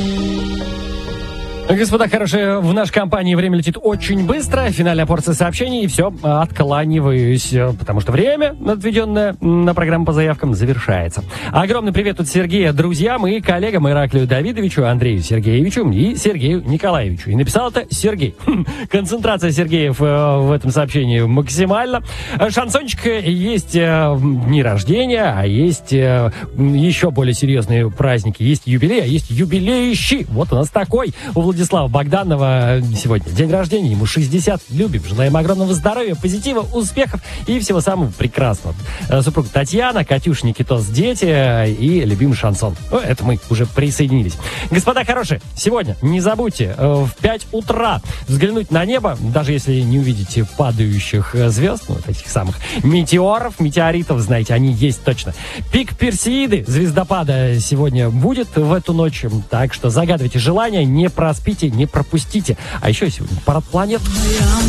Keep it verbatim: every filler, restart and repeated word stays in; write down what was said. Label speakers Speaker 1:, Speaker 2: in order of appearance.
Speaker 1: Господа хорошие, в нашей компании время летит очень быстро. Финальная порция сообщений, и все, откланиваюсь, потому что время, отведенное на программу по заявкам, завершается. Огромный привет от Сергея друзьям и коллегам Ираклию Давидовичу, Андрею Сергеевичу и Сергею Николаевичу. И написал это Сергей. Концентрация Сергеев в этом сообщении максимальна. Шансончик, есть дни рождения, а есть еще более серьезные праздники. Есть юбилей, а есть юбилейщи. Вот у нас такой у Владислава Владислава Богданова сегодня день рождения, ему шестьдесят. Любим, желаем огромного здоровья, позитива, успехов и всего самого прекрасного. Супруга Татьяна, Катюша, Никитос, дети и любимый шансон. Ну, это мы уже присоединились. Господа хорошие, сегодня не забудьте в пять утра взглянуть на небо, даже если не увидите падающих звезд, ну, вот этих самых метеоров, метеоритов, знаете, они есть точно. Пик Персеиды, звездопада, сегодня будет в эту ночь, так что загадывайте желания, не проспите, не пропустите. А еще сегодня парад планет.